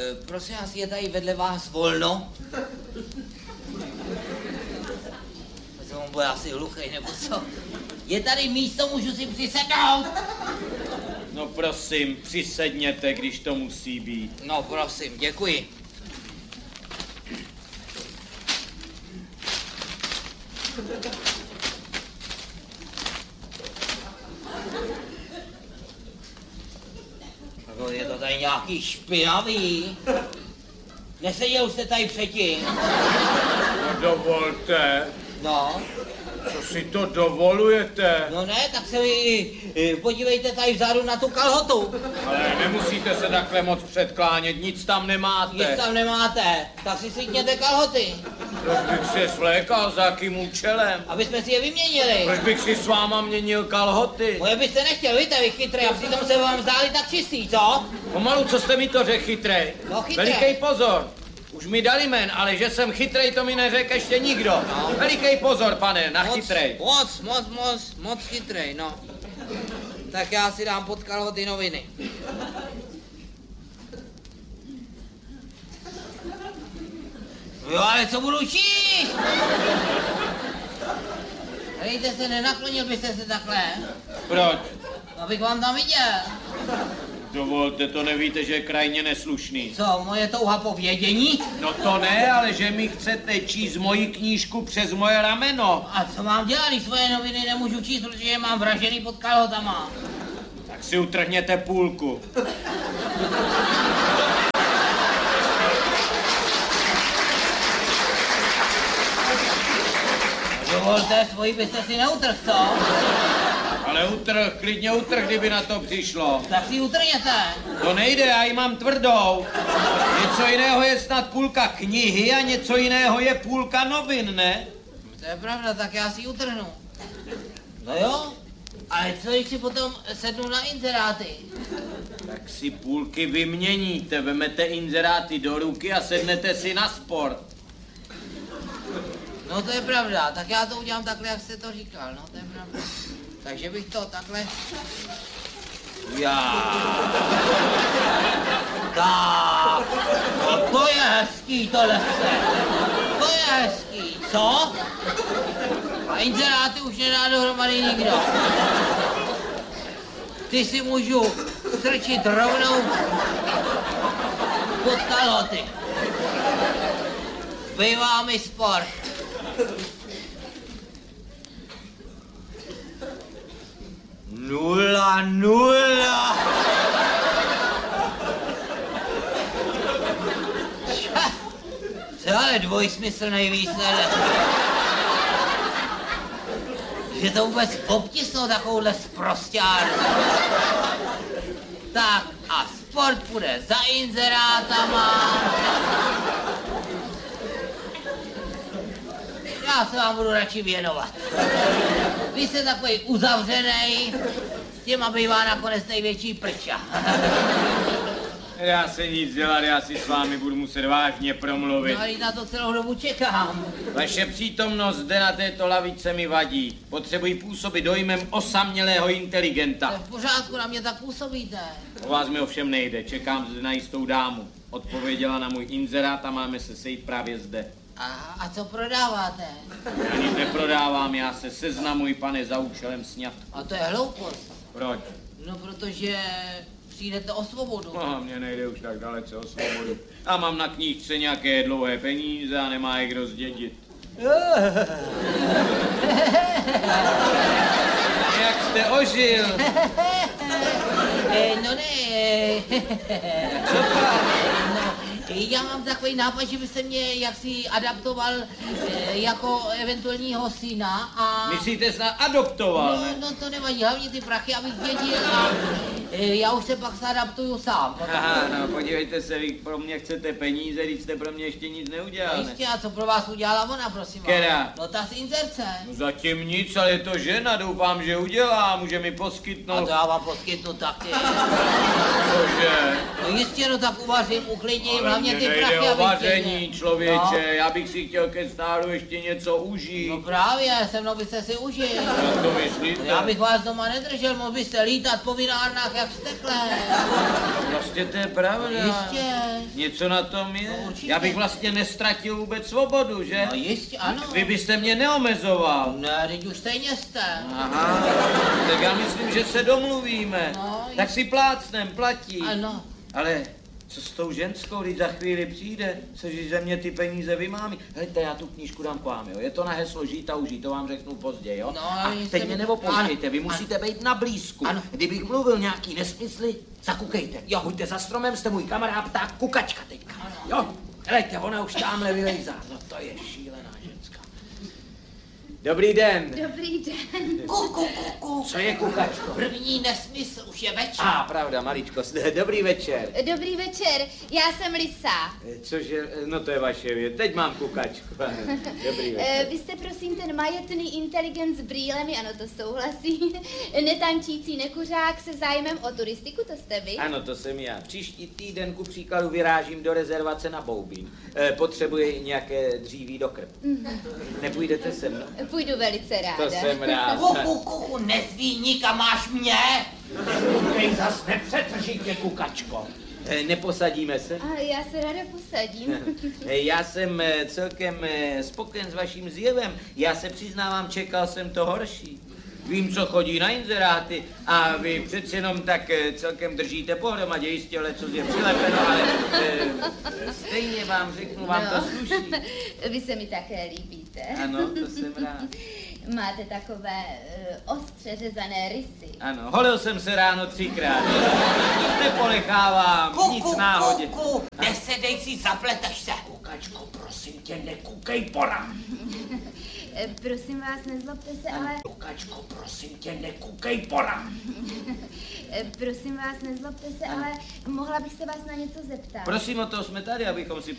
Prosím vás, je tady vedle vás volno? On bude asi hluchej, nebo co? Je tady místo, můžu si přisednout? No prosím, přisedněte, když to musí být. No prosím, děkuji. Je to tady nějaký špinavý. Neseděl jste tady předtím? No dovolte. No. Co si to dovolujete? No ne, tak se vy podívejte tady vzadu na tu kalhotu. Ale nemusíte se takhle moc předklánět, nic tam nemáte. Nic tam nemáte, tak si svítněte kalhoty. Proč bych si je svlékal, za jakým účelem? Aby jsme si je vyměnili. Proč bych si s váma měnil kalhoty? Moje byste nechtěl, víte, vy chytrý, a přitom se vám zdáli tak čistý, co? Pomalu, co jste mi to řekl, chytrej? No chytrý. Velikej pozor. Už mi dali jmen, ale že jsem chytrej, to mi neřekl ještě nikdo. No. Velikej pozor, pane, na chytrej. Moc chytrej, no. Tak já si dám pod kalhoty noviny. Jo, ale co budu číst? Hejte se, nenaklonil byste se takhle? Proč? Abych vám tam viděl. Dovolte, to nevíte, že je krajně neslušný. Co, moje touha po vědění? No to ne, ale že mi chcete číst moji knížku přes moje rameno. A co mám dělat, když svoje noviny nemůžu číst, protože je mám vražený pod kalhotama? Tak si utrhněte půlku. Dovolte, svoji byste si neutrhl, co? Ale klidně utrh, kdyby na to přišlo. Tak si utrhněte. To nejde, já ji mám tvrdou. Něco jiného je snad půlka knihy a něco jiného je půlka novin, ne? To je pravda, tak já si ji utrhnu. No jo, ale co když si potom sednu na inzeráty? Tak si půlky vyměníte, vemete inzeráty do ruky a sednete si na sport. No to je pravda, tak já to udělám takhle, jak jste to říkal, no to je pravda. Takže bych to takhle... Já. Tak, no to je hezký tohle se. To je hezký, co? A inzeráty už nedá dohromady nikdo. Ty si můžu strčit rovnou pod kalhoty. Zbývá mi sport. Nula. Co ale dvojsmyslnej výsledek. Že to vůbec obtisnou takovouhle sprosťárnu. Tak a sport půjde za inzerátama. Já se vám budu radši věnovat. Vy jste takový uzavřenej, s těma bývá nakonec největší prča. Já se nic dělat, já si s vámi budu muset vážně promluvit. No ale na to celou dobu čekám. Vaše přítomnost zde na této lavice mi vadí. Potřebuji působit dojmem osamělého To je inteligenta. v pořádku, na mě tak působíte. O vás mi ovšem nejde, čekám zde na jistou dámu. Odpověděla na můj inzerát a máme se sejít právě zde. A co prodáváte? Já nic neprodávám, já se seznamuji, pane, za účelem sňatku. A to je hloupost. Proč? No protože přijdete o svobodu. No, mně nejde už tak dalece o svobodu. A mám na knížce nějaké dlouhé peníze a nemá jak rozdědit. Jak jste ožil? No ne. Co pak? No, já mám takový nápad, že byste mě jaksi adaptoval jako eventuálního syna a... Myslíte snad adoptoval, ne? No to nevadí, hlavně ty prachy, abych dědil a já už se pak adaptuju sám. Aha, no podívejte se, vy pro mě chcete peníze, když jste pro mě ještě nic neudělal, No ne? jistě, a co pro vás udělala ona, prosím vás? Která? No ta z inzerce. No zatím nic, ale je to žena, doufám, že udělá, může mi A poskytnout. to já vám poskytnu taky. Cože? No jistě, no tak uvařím, uklidním, Ale hlavně mně ty nejde prachy, o abych vaření, dědil. člověče, No. já bych si chtěl ke stáru ještě něco užít. No právě, se mnou byste si užil. Jak to myslíte? Já bych vás doma nedržel, mohl byste lítat po vinárnách jak stekle. Vlastně Prostě to je pravda. Jistě. Něco na tom je. No, určitě. Já bych vlastně nestratil vůbec svobodu, že? No jistě, ano. Vy byste mě neomezoval. Ne, teď už stejně jste. Aha, tak já myslím, že se domluvíme. No, Tak si plácnem, platí. Ano. Ale co s tou ženskou, když za chvíli přijde, což ze mě ty peníze vymámí. Hejte, já tu knížku dám k vám, jo. Je to na heslo žít a užít, to vám řeknu později, jo. No, a teď mě neopouštějte, vy musíte být na blízku. Ano. Kdybych mluvil nějaký nesmysly, zakukejte. Jo. Buďte za stromem, jste můj kamarád, tak kukačka teďka. Jo, helejte, ona už tamhle vylejzá. No to je šílená ženská. Dobrý den. Dobrý den. Kuku. Co je kukačko? První nesmysl, už je večer. Pravda, maličko. Dobrý večer. Dobrý večer, já jsem Lisa. Cože, no to je vaše věc. Teď mám kukačku. Dobrý večer. Vy jste prosím ten majetný inteligent s brýlemi, ano, to souhlasí. Netančící nekuřák se zájmem o turistiku, to jste vy? Ano, to jsem já. Příští týden ku příkladu vyrážím do rezervace na Boubín. Potřebuji nějaké dříví do krb. Nepůjdete se mnou? Půjdu velice ráda. To jsem rád. Kuku, nezví nikam, máš mě. Kej zas nepřetržitě, kukačko. Neposadíme se? A já se ráda posadím. Já jsem celkem spokojen s vaším zjevem. Já se přiznávám, čekal jsem to horší. Vím, co chodí na inzeráty a vy přeci jenom tak celkem držíte pohromadě, jistě leco je přilepeno, ale stejně vám řeknu, vám to sluší. Vy se mi také líbíte. Ano, to jsem rád. Máte takové ostře řezané rysy. Ano, holil jsem se ráno 3krát. Neponechávám, nic náhodě. Kuku, nesedej si, zapleteš se. Kukačko, prosím tě, nekukej porad. Prosím vás, nezlobte se, ale... Kukačko, prosím tě, nekukej porad. Prosím vás, nezlobte se, ale mohla bych se vás na něco zeptat. Prosím, o to jsme tady, abychom si